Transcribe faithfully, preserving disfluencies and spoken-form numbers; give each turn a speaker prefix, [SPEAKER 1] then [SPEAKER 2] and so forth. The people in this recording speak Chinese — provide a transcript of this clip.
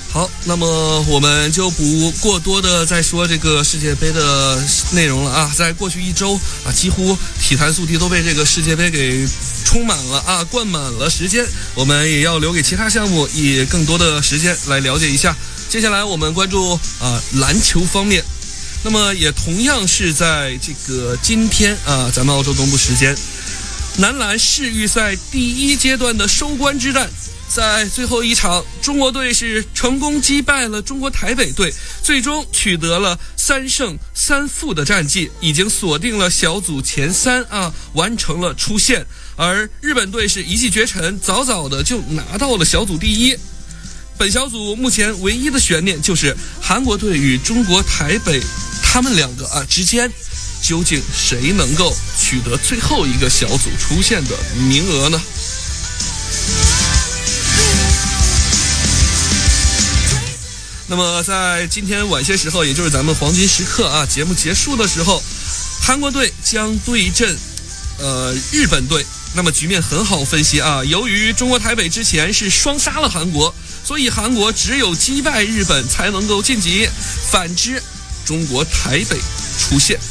[SPEAKER 1] 好，那么我们就不过多的再说这个世界杯的内容了啊。在过去一周啊，几乎体坛速递都被这个世界杯给充满了啊，灌满了时间。我们也要留给其他项目以更多的时间来了解一下。接下来我们关注啊篮球方面，那么也同样是在这个今天啊，咱们澳洲东部时间，男篮世预赛第一阶段的收官之战。在最后一场，中国队是成功击败了中国台北队，最终取得了三胜三负的战绩，已经锁定了小组前三啊，完成了出线。而日本队是一骑绝尘，早早的就拿到了小组第一。本小组目前唯一的悬念就是韩国队与中国台北他们两个啊之间，究竟谁能够取得最后一个小组出线的名额呢？那么在今天晚些时候，也就是咱们黄金时刻啊，节目结束的时候，韩国队将对阵呃日本队。那么局面很好分析啊，由于中国台北之前是双杀了韩国，所以韩国只有击败日本才能够晋级，反之中国台北出线。